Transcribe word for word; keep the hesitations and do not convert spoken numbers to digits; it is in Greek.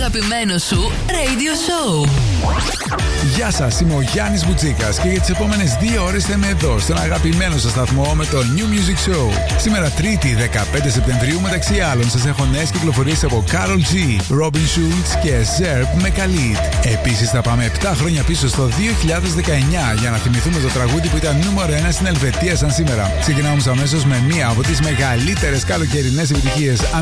αγαπημένο σου radio show. Γεια σας, είμαι ο Γιάννης Μπουτσίκας και για τις επόμενες δύο ώρες θα είμαι εδώ στον αγαπημένο σας σταθμό με το New Music Show. Σήμερα Τρίτη δεκαπέντε Σεπτεμβρίου, μεταξύ άλλων, σας έχω νέες κυκλοφορίες από Karol G, Robin Schulz και Zerb με Khalid. Επίσης θα πάμε επτά χρόνια πίσω στο δύο χιλιάδες δεκαεννιά για να θυμηθούμε το τραγούδι που ήταν νούμερο ένα στην Ελβετία σαν σήμερα. Ξεκινάμε αμέσως με μία από τις μεγαλύτερες καλοκαιρινές επιτυχίες.